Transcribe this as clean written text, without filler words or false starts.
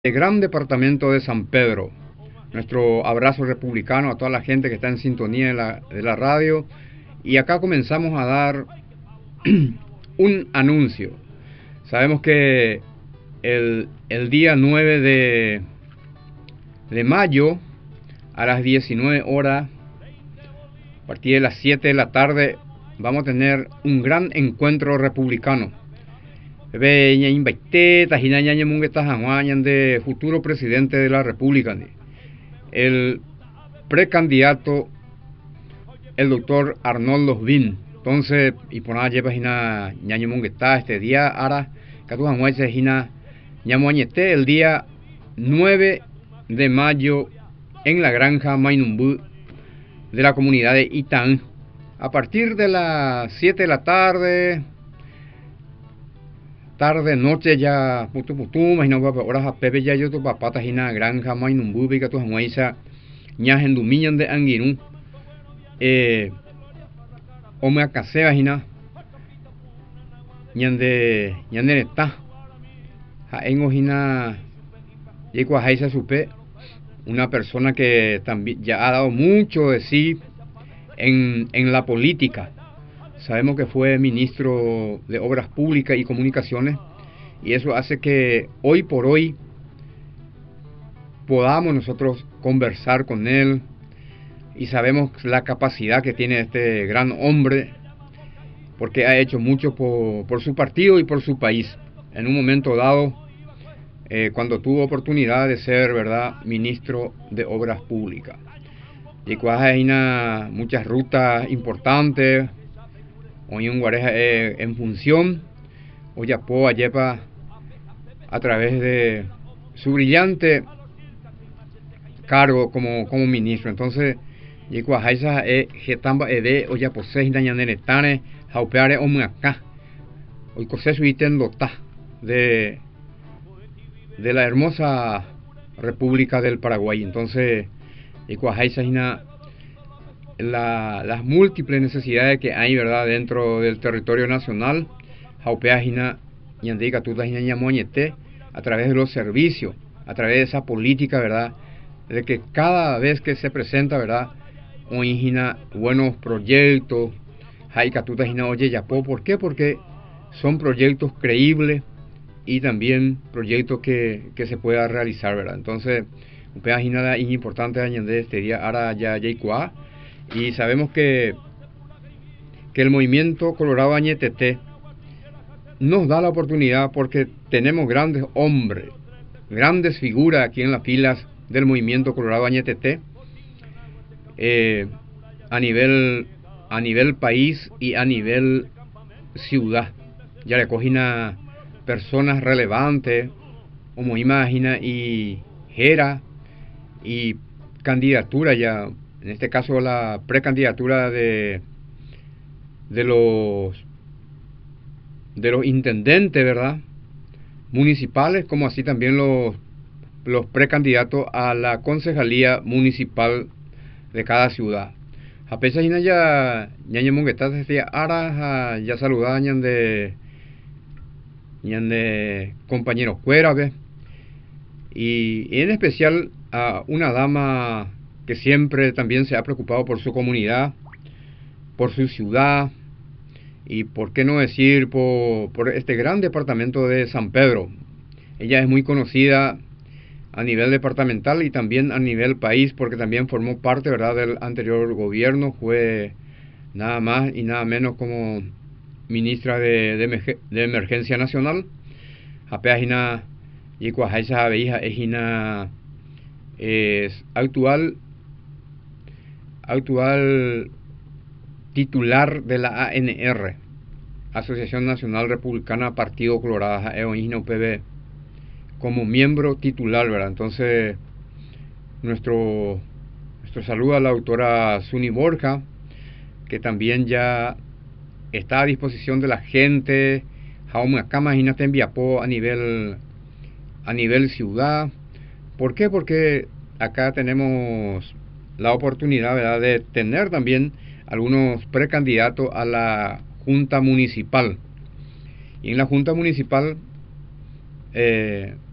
El gran departamento de San Pedro. Nuestro abrazo republicano a toda la gente que está en sintonía de la radio. Y acá comenzamos a dar un anuncio. Sabemos que el día 9 de mayo, a las 19 horas, a partir de las 7 de la tarde, vamos a tener un gran encuentro republicano. De futuro presidente de la República, el precandidato, el doctor Arnoldo Bin. Entonces, y por nada lleva este día, ahora, el día 9 de mayo en la granja Mainumbú de la comunidad de Itán, a partir de las 7 de la noche ya imagino horas a Pepe ya yo tu papá tajina granja Mainumbú que tu hanguaisa ñajen dumiñan de Anguirú o me acasea hina ñande neta a engo hina yekua jaisa supe, una persona que también ya ha dado mucho de sí en la política. Sabemos que fue ministro de Obras Públicas y Comunicaciones, y eso hace que hoy por hoy podamos nosotros conversar con él, y sabemos la capacidad que tiene este gran hombre, porque ha hecho mucho por su partido y por su país. En un momento dado, cuando tuvo oportunidad de ser, ¿verdad?, ministro de Obras Públicas. Y hay muchas rutas importantes. Hoy un guareja en función, hoy apoya lleva a través de su brillante cargo como ministro. Entonces, y cuajaisa getamba ede hoy apose dañaneretane jaupeare omuacá hoy cose su ítem lota de la hermosa República del Paraguay. Entonces, y cuajaisa las múltiples necesidades que hay, ¿verdad?, dentro del territorio nacional, a través de los servicios, a través de esa política, ¿verdad?, de que cada vez que se presenta, ¿verdad?, buenos proyectos, ¿por qué? Porque son proyectos creíbles y también proyectos que se pueda realizar, ¿verdad? Entonces, es importante añadir este día ahora ya y sabemos que el movimiento Colorado Añetete nos da la oportunidad, porque tenemos grandes hombres, grandes figuras aquí en las filas del movimiento Colorado Añetete, a nivel país y a nivel ciudad. Ya le cogí personas relevantes, como imagina, y Jera, y candidatura ya, en este caso la precandidatura de los intendentes, ¿verdad?, municipales, como así también los precandidatos a la concejalía municipal de cada ciudad. A pesar de ya monguetas decía ara ya saludaban de compañeros cuera, ¿ves? Y en especial a una dama que siempre también se ha preocupado por su comunidad, por su ciudad, y por qué no decir por este gran departamento de San Pedro. Ella es muy conocida a nivel departamental y también a nivel país, porque también formó parte, ¿verdad?, del anterior gobierno. Fue nada más y nada menos como ministra de Emergencia Nacional. Apenas y cuajaisa veija es actual titular de la ANR, Asociación Nacional Republicana Partido Colorado, UPB, como miembro titular, ¿verdad? Entonces, nuestro saludo a la doctora Suni Borja, que también ya está a disposición de la gente. Acá imagínate en Viapó a nivel ciudad. ¿Por qué? Porque acá tenemos la oportunidad, ¿verdad?, de tener también algunos precandidatos a la Junta Municipal. Y en la Junta Municipal